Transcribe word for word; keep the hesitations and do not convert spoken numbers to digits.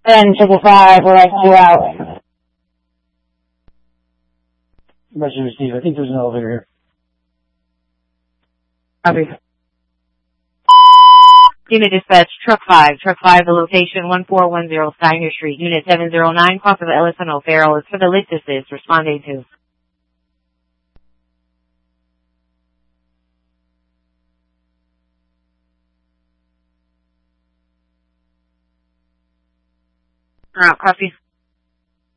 ten triple five, we're at two out. Roger, receive. I think there's an elevator here. Copy. Unit dispatch, truck five. Truck five, the location one four one zero Steiner Street. Unit seven zero nine, cross of Ellison O'Farrell is for the lift assist. Responding to. Alright, copy.